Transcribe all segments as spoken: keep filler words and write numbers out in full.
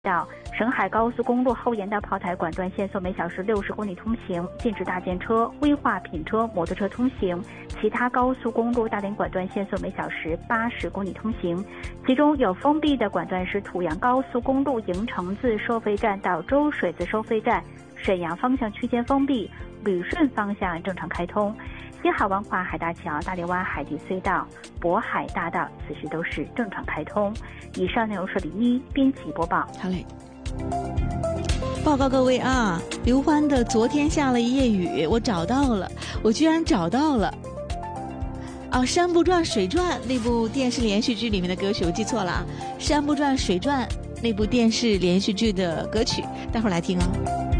道沈海高速公路后沿道炮台管段限速每小时六十公里通行，禁止大件车、危化品车、摩托车通行。其他高速公路大连管段限速每小时八十公里通行。其中有封闭的管段是土阳高速公路营城自收费站到周水子收费站，沈阳方向区间封闭，旅顺方向正常开通。新海湾跨海大桥、大连湾海底隧道、渤海大道此时都是正常开通。以上内容是李一编辑播报。 好嘞。报告各位啊，刘欢的《昨天下了一夜雨》我找到了，我居然找到了。啊，山不转水转那部电视连续剧里面的歌曲，我记错了啊，山不转水转那部电视连续剧的歌曲，待会儿来听啊。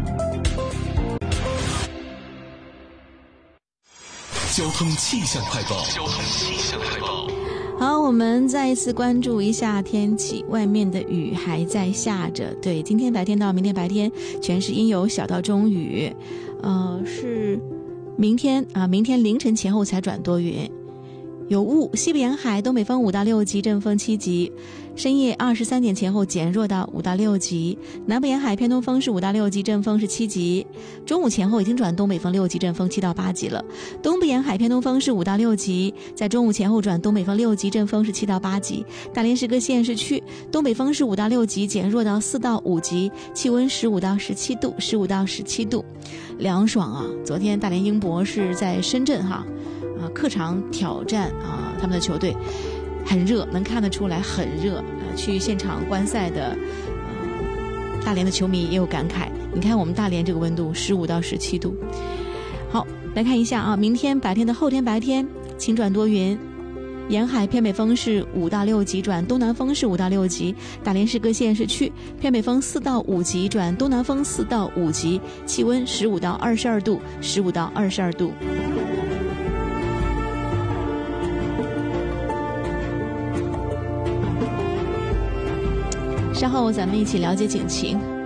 交通气象快报。交通气象快报。 好，我们再一次关注一下天气，外面的雨还在下着。对，今天白天到明天白天全是阴有小到中雨，呃，是明天啊，明天凌晨前后才转多云。有雾，西部沿海东北风五到六级，阵风七级，深夜二十三点前后减弱到五到六级，南部沿海偏东风是五到六级，阵风是七级，中午前后已经转东北风六级，阵风七到八级了。东部沿海偏东风是五到六级，在中午前后转东北风六级，阵风是七到八级。大连市各县市区东北风是五到六级，减弱到四到五级，气温十五到十七度，十五到十七度，凉爽啊！昨天大连英博是在深圳哈。啊，客场挑战啊，他们的球队很热，能看得出来很热啊。去现场观赛的，呃，大连的球迷也有感慨。你看我们大连这个温度，十五到十七度。好，来看一下啊，明天白天的后天白天晴转多云，沿海偏北风是五到六级，转东南风是五到六级。大连市各县市区偏北风四到五级，转东南风四到五级，气温十五到二十二度，十五到二十二度。稍后咱们一起了解景情。